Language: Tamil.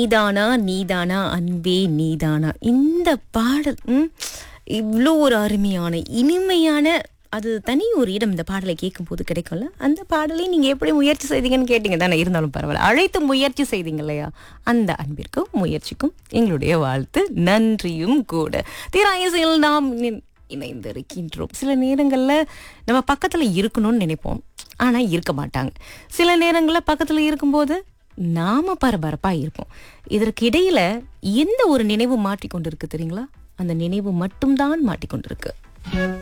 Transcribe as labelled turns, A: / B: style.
A: நீதானா நீதானா அன்பே நீதானா இந்த பாடல் இவ்வளோ ஒரு அருமையான இனிமையான அது தனி ஒரு இடம் இந்த பாடலை கேட்கும்போது கிடைக்கும்ல. அந்த பாடலை நீங்க எப்படி முயற்சி செய்தீங்கன்னு கேட்டீங்க தானே, இருந்தாலும் பரவாயில்ல, அழைத்து முயற்சி செய்தீங்க இல்லையா, அந்த அன்பிற்கும் முயற்சிக்கும் எங்களுடைய வாழ்த்து நன்றியும் கூட. தீராயசில் நாம் இணைந்திருக்கின்றோம். சில நேரங்கள்ல நம்ம பக்கத்துல இருக்கணும்னு நினைப்போம், ஆனா இருக்க மாட்டாங்க. சில நேரங்கள்ல பக்கத்துல இருக்கும்போது நாம பரபரப்பா இருப்போம். இதற்கு இடையில எந்த ஒரு நினைவு மாட்டிக்கொண்டிருக்கு தெரியுங்களா? அந்த நினைவு மட்டும்தான் மாட்டிக்கொண்டிருக்கு.